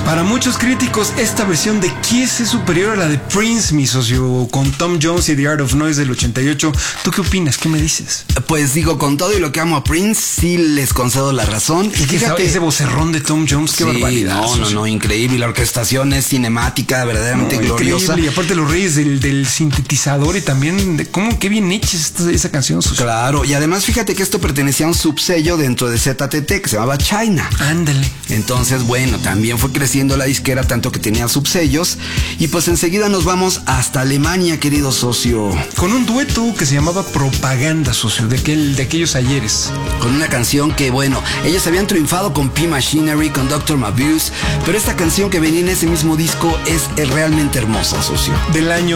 Para muchos críticos, esta versión de Kiss es superior a la de Prince, mi socio, con Tom Jones y The Art of Noise del 88. ¿Tú qué opinas? ¿Qué me dices? Pues digo, con todo y lo que amo a Prince, sí les concedo la razón. Y fíjate, ese vocerrón de Tom Jones, qué barbaridad. No, increíble. La orquestación es cinemática, verdaderamente gloriosa. Increíble. Y aparte los reyes del sintetizador y también cómo qué bien hecha esa canción, socio. Claro, y además fíjate que esto pertenecía a un subsello dentro de ZTT que se llamaba China. Ándale. Entonces, bueno, también fue creciendo la disquera, tanto que tenía subsellos. Y pues enseguida nos vamos hasta Alemania, querido socio. Con un dueto que se llamaba Propaganda, socio, de aquellos ayeres. Con una canción que, bueno, ellos habían triunfado con P Machinery, con Dr. Mabuse, pero esta canción que venía en ese mismo disco es realmente hermosa, socio. Del año